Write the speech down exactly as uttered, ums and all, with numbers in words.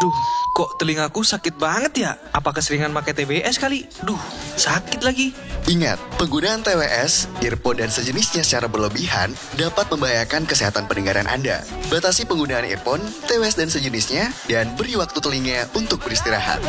Aduh, kok telingaku sakit banget ya? Apa keseringan pakai T B S kali? Duh, sakit lagi. Ingat, penggunaan T W S, earphone dan sejenisnya secara berlebihan dapat membahayakan kesehatan pendengaran Anda. Batasi penggunaan earphone, T W S dan sejenisnya, dan beri waktu telinga untuk beristirahat.